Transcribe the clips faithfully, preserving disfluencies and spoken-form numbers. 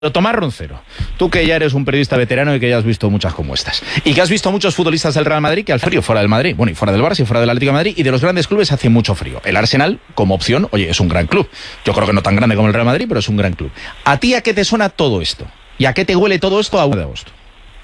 Tomás Roncero, tú que ya eres un periodista veterano y que ya has visto muchas como estas, y que has visto muchos futbolistas del Real Madrid que al frío fuera del Madrid, bueno, y fuera del Barça y fuera del Atlético de Madrid, y de los grandes clubes hace mucho frío. El Arsenal, como opción, oye, es un gran club. Yo creo que no tan grande como el Real Madrid, pero es un gran club. ¿A ti a qué te suena todo esto? ¿Y a qué te huele todo esto a uno de agosto?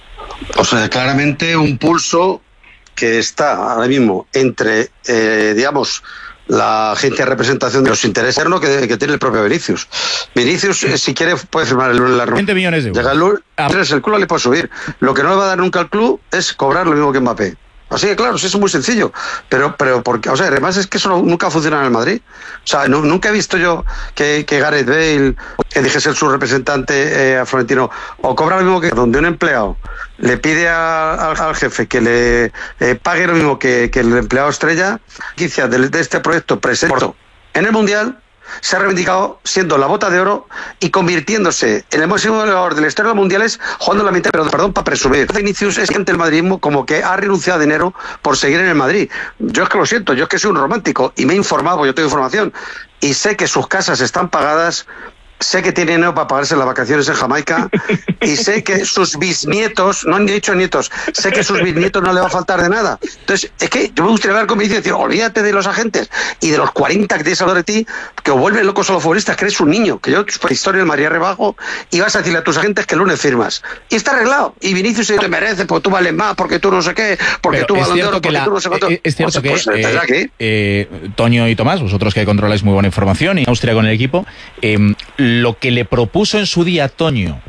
O sea, claramente un pulso que está ahora mismo entre, eh, digamos, la agencia de representación de los intereses que, que tiene el propio Vinicius. Vinicius, eh, si quiere, puede firmar el lunes la veinte millones de euros. Llega el lunes, ah. el club le puede subir. Lo que no le va a dar nunca al club es cobrar lo mismo que Mbappé. Así que claro, sí, eso es muy sencillo, pero pero porque, o sea, además es que eso no, nunca ha funcionado en el Madrid. O sea, no, nunca he visto yo que, que Gareth Bale, que dijese su representante eh, a Florentino, o cobra lo mismo que donde un empleado le pide a, al, al jefe que le eh, pague lo mismo que, que el empleado estrella. Quizá de, de este proyecto presente en el Mundial se ha reivindicado siendo la bota de oro y convirtiéndose en el máximo goleador de la historia de los mundiales, jugando la mitad, pero perdón, para presumir. Vinicius es ante el madridismo como que ha renunciado a dinero por seguir en el Madrid. Yo es que lo siento, yo es que soy un romántico y me he informado, yo tengo información y sé que sus casas están pagadas. Sé que tiene dinero para pagarse las vacaciones en Jamaica y sé que sus bisnietos, no han dicho nietos, sé que sus bisnietos no le va a faltar de nada. Entonces, es que yo me gustaría hablar con mi hijo y decir, olvídate de los agentes y de los cuarenta que tienes al lado de ti, que os vuelven locos a los futbolistas, que eres un niño, que yo, por historia del María Rebajo, y vas a decirle a tus agentes que el lunes firmas. Y está arreglado. Y Vinicius se te merece, porque tú vales más, porque tú no sé qué, porque Pero tú Balón de Oro, porque la, tú no sé cuánto. Es cierto pues, que, pues, eh, aquí. eh, Toño y Tomás, vosotros que controláis muy buena información, y Austria con el equipo, eh, lo que le propuso puso en su día Toño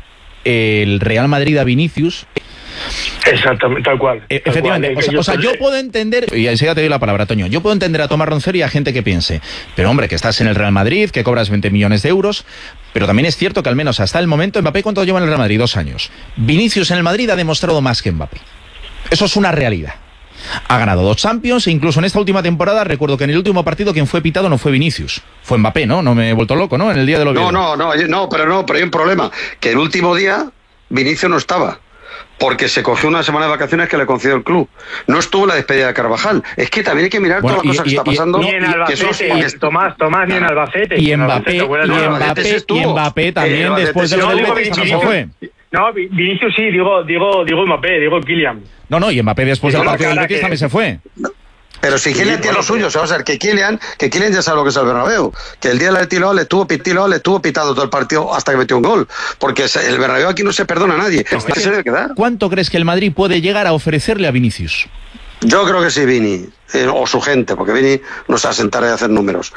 el Real Madrid a Vinicius. Exactamente, tal cual. Eh, tal efectivamente, cual. O, sea, o sea, yo puedo entender, y enseguida te doy la palabra, Toño, yo puedo entender a Tomás Roncero y a gente que piense, pero hombre, que estás en el Real Madrid, que cobras veinte millones de euros, pero también es cierto que al menos hasta el momento, Mbappé, ¿cuánto lleva en el Real Madrid? Dos años. Vinicius en el Madrid ha demostrado más que Mbappé. Eso es una realidad. Ha ganado dos Champions e incluso en esta última temporada recuerdo que en el último partido quien fue pitado no fue Vinicius, fue Mbappé, ¿no? No me he vuelto loco, ¿no? En el día de los No, no, no, no, pero no, pero hay un problema, que el último día Vinicius no estaba, porque se cogió una semana de vacaciones que le concedió el club. No estuvo en la despedida de Carvajal. Es que también hay que mirar bueno, todas las cosas y, que está pasando. Ni en Albacete, y, es, Tomás, Tomás, ni en Albacete. Y Mbappé, y Mbappé, y Mbappé también eh, después de lo del Betis tampoco fue. No, Vinicius sí, digo, digo, digo Mbappé, digo Kylian. No, no, y Mbappé después del partido del Betis que... también se fue. Pero si Kylian sí, tiene lo suyo, se va a hacer que Kylian, que Kylian ya sabe lo que es el Bernabéu, que el día del Tilo le estuvo pitilo, le estuvo pitado todo el partido hasta que metió un gol, porque el Bernabéu aquí no se perdona a nadie. Este se debe quedar. ¿Cuánto crees que el Madrid puede llegar a ofrecerle a Vinicius? Yo creo que sí, Vini, eh, o su gente, porque Vini no se va a sentar a hacer números.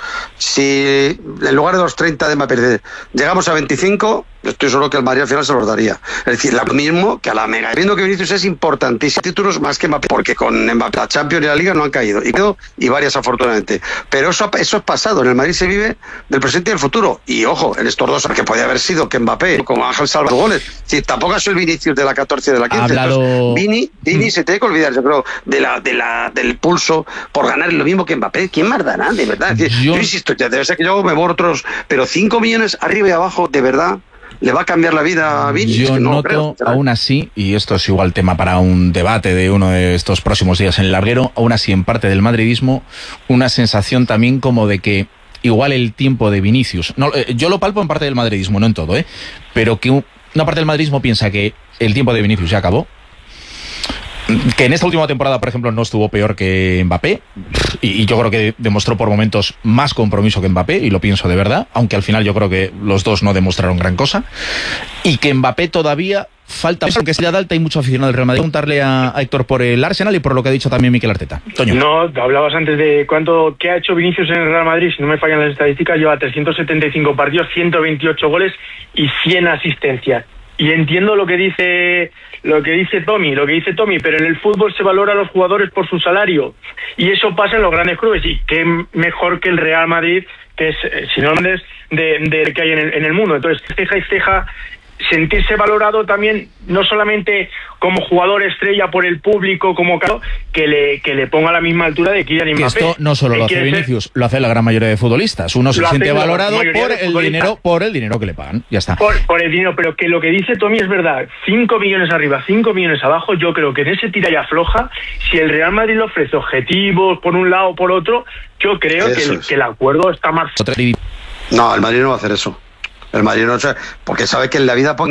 Si en lugar de los treinta de Mbappé llegamos a veinticinco, estoy seguro que el Madrid al final se los daría. Es decir, lo mismo que a la Mega. Viendo que Vinicius es importantísimo, títulos más que Mbappé, porque con Mbappé la Champions y la Liga no han caído, y, y varias afortunadamente. Pero eso, eso es pasado, en el Madrid se vive del presente y del futuro. Y ojo, en estos dos, que podía haber sido que Mbappé, como Ángel salva goles, si tampoco es el Vinicius de la catorce y de la quince. Hablado... Entonces, Vini, Vini se tiene que olvidar, yo creo, de la, de la, del pulso por ganar lo mismo que Mbappé. ¿Quién más dará, de verdad? Es decir, yo... yo insisto, ya debe ser que yo me borro otros, pero cinco millones arriba y abajo, de verdad, ¿le va a cambiar la vida a Vini? Yo es que no noto, creo, aún así, y esto es igual tema para un debate de uno de estos próximos días en el larguero, aún así en parte del madridismo, una sensación también como de que igual el tiempo de Vinicius, no, yo lo palpo en parte del madridismo, no en todo, ¿eh? Pero que una parte del madridismo piensa que el tiempo de Vinicius ya acabó, que en esta última temporada, por ejemplo, no estuvo peor que Mbappé, y, y yo creo que demostró por momentos más compromiso que Mbappé, y lo pienso de verdad, aunque al final yo creo que los dos no demostraron gran cosa, y que Mbappé todavía falta, aunque sea de alta, hay mucho aficionado del Real Madrid. Preguntarle a, a Héctor por el Arsenal y por lo que ha dicho también Mikel Arteta. Toño. No, hablabas antes de cuánto, qué ha hecho Vinicius en el Real Madrid, si no me fallan las estadísticas, lleva trescientos setenta y cinco partidos, ciento veintiocho goles y cien asistencias. Y entiendo lo que dice lo que dice Tommy, lo que dice Tommy, pero en el fútbol se valora a los jugadores por su salario y eso pasa en los grandes clubes y qué mejor que el Real Madrid, que es si no de, de que hay en el, en el mundo. Entonces ceja y ceja sentirse valorado también, no solamente como jugador estrella por el público, como que le que le ponga a la misma altura de Kylian Mbappé. Esto no solo lo hace Vinicius, ser... lo hace la gran mayoría de futbolistas. Uno se siente valorado por el dinero, por el dinero que le pagan. Ya está. Por, por el dinero, pero que lo que dice Tommy es verdad. cinco millones arriba, cinco millones abajo. Yo creo que en ese tira y afloja, si el Real Madrid le ofrece objetivos por un lado o por otro, yo creo que el, que el acuerdo está más. No, el Madrid no va a hacer eso. El Madrid no, porque sabe que en la vida